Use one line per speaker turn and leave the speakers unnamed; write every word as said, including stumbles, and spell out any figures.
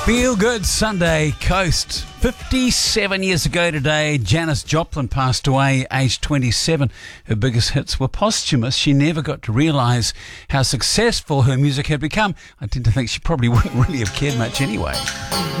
Feel Good Sunday Coast. fifty-seven years ago today, Janis Joplin passed away, aged twenty-seven. Her biggest hits were posthumous. She never got to realise how successful her music had become. I tend to think she probably wouldn't really have cared much anyway.